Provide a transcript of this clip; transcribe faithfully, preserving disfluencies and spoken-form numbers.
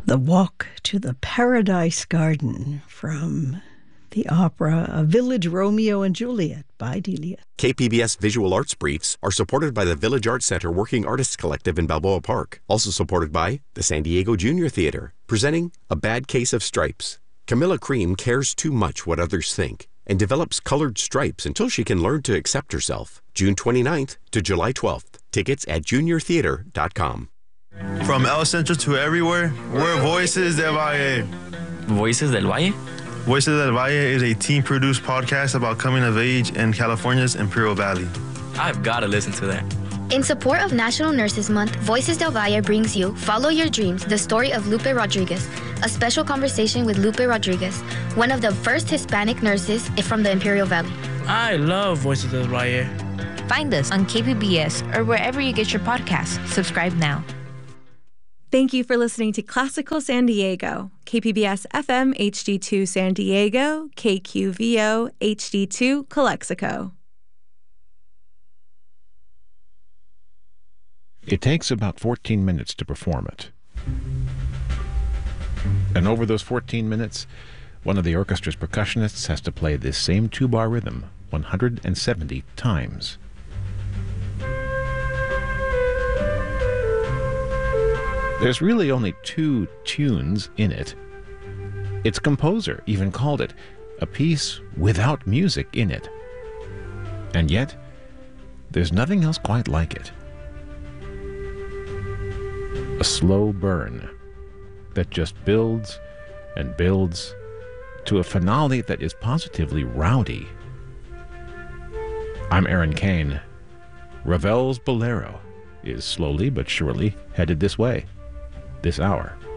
The Walk to the Paradise Garden from the opera A Village Romeo and Juliet by Delia. K P B S Visual Arts Briefs are supported by the Village Arts Center Working Artists Collective in Balboa Park. Also supported by the San Diego Junior Theater, presenting A Bad Case of Stripes. Camilla Cream cares too much what others think and develops colored stripes until she can learn to accept herself. June twenty-ninth to July twelfth. Tickets at junior theater dot com. From El Centro to everywhere, we're Voices del Valle. Voices del Valle? Voices del Valle is a team-produced podcast about coming of age in California's Imperial Valley. I've got to listen to that. In support of National Nurses Month, Voices del Valle brings you Follow Your Dreams, the story of Lupe Rodriguez, a special conversation with Lupe Rodriguez, one of the first Hispanic nurses from the Imperial Valley. I love Voices del Valle. Find us on K P B S or wherever you get your podcasts. Subscribe now. Thank you for listening to Classical San Diego, K P B S F M H D two San Diego, K Q V O H D two Calexico. It takes about fourteen minutes to perform it. And over those fourteen minutes, one of the orchestra's percussionists has to play this same two-bar rhythm one hundred seventy times. There's really only two tunes in it. Its composer even called it a piece without music in it. And yet, there's nothing else quite like it. A slow burn that just builds and builds to a finale that is positively rowdy. I'm Aaron Kane. Ravel's Bolero is slowly but surely headed this way, this hour.